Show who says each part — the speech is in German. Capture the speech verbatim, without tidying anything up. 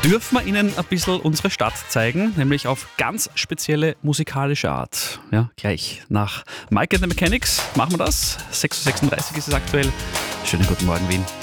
Speaker 1: dürfen wir Ihnen ein bisschen unsere Stadt zeigen, nämlich auf ganz spezielle musikalische Art. Ja, gleich nach Mike and the Mechanics machen wir das. sechs Uhr sechsunddreißig ist es aktuell. Schönen guten Morgen, Wien.